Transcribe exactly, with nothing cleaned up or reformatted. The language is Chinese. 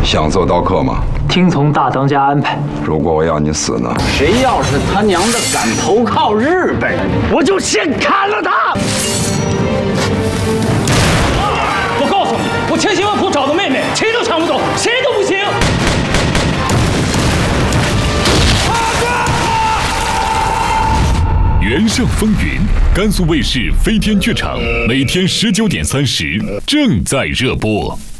想做刀客吗？ 听从大当家安排。 如果我要你死呢？ 谁要是他娘的敢投靠日本人，我就先砍了他！ 我告诉你，我千辛万苦找的妹妹，谁都抢不走，谁都不行。 原上风云，甘肃卫视飞天剧场，每天十九点三十正在热播。